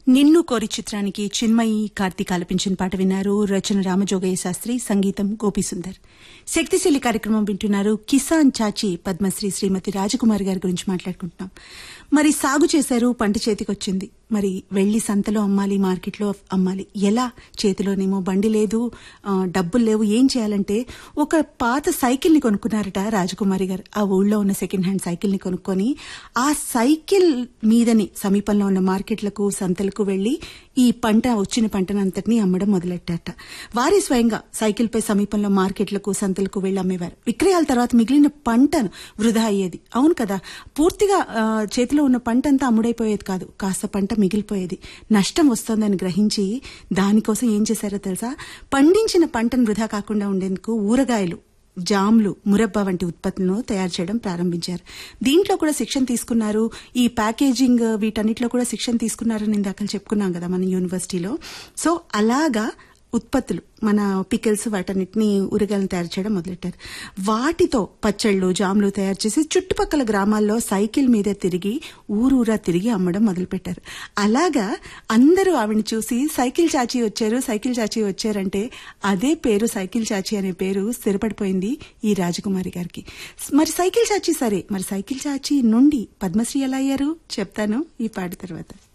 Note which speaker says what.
Speaker 1: నిన్ను కోరి చిత్రానికి చిన్మయి కార్తీక్ ఆలపించిన పాట విన్నారు. రచన రామజోగయ్య శాస్త్రి, సంగీతం గోపీసుందర్. శక్తిశీలి కార్యక్రమం వింటున్నారు. కిసాన్ చాచి పద్మశ్రీ శ్రీమతి రాజకుమారి గారి గురించి మాట్లాడుకుంటున్నాం. మరి సాగు చేశారు, పంట చేతికొచ్చింది. మరి వెళ్లి సంతలో అమ్మాలి, మార్కెట్లో అమ్మాలి. ఎలా? చేతిలోనేమో బండి లేదు, డబ్బులు లేవు. ఏం చేయాలంటే ఒక పాత సైకిల్ ని కొనుక్కున్నారట రాజకుమారి గారు. ఆ ఊళ్ళో ఉన్న సెకండ్ హ్యాండ్ సైకిల్ ని కొనుక్కొని ఆ సైకిల్ మీదని సమీపంలో ఉన్న మార్కెట్లకు, సంతలకు వెళ్లి ఈ వచ్చిన పంటనంతటినీ అమ్మడం మొదలెట్టారట. వారి స్వయంగా సైకిల్ పై సమీపంలో మార్కెట్లకు, సంతలకు వెళ్లి అమ్మేవారు. విక్రయాల తర్వాత మిగిలిన పంటను వృధా అయ్యేది. అవును కదా, పూర్తిగా చేతిలో ఉన్న పంట అంతా అమ్ముడైపోయేది కాదు, కాస్త పంట మిగిలిపోయేది. నష్టం వస్తోందని గ్రహించి దానికోసం ఏం చేశారో తెలుసా? పండించిన పంటను వృధా కాకుండా ఉండేందుకు ఊరగాయలు, జామ్లు, మురబ్బా వంటి ఉత్పత్తులను తయారు చేయడం ప్రారంభించారు. దీంట్లో కూడా శిక్షణ తీసుకున్నారు. ఈ ప్యాకేజింగ్ వీటన్నిటిలో కూడా శిక్షణ తీసుకున్నారని ఇందాక చెప్పుకున్నాం కదా మన యూనివర్సిటీలో. సో అలాగా ఉత్పత్తులు, మన పికిల్స్, వాటన్నిటిని ఊరగాయలను తయారు చేయడం మొదలెట్టారు. వాటితో పచ్చళ్లు, జామ్లు తయారు చేసి చుట్టుపక్కల గ్రామాల్లో సైకిల్ మీద తిరిగి ఊరూరా తిరిగి అమ్మడం మొదలుపెట్టారు. అలాగా అందరూ ఆవిడని చూసి సైకిల్ చాచి వచ్చారు, సైకిల్ చాచి వచ్చారంటే అదే పేరు, సైకిల్ చాచి అనే పేరు స్థిరపడిపోయింది ఈ రాజకుమారి గారికి. మరి సైకిల్ చాచి సరే, మరి సైకిల్ చాచి నుండి పద్మశ్రీ ఎలా అయ్యారు చెప్తాను ఈ పాట తర్వాత.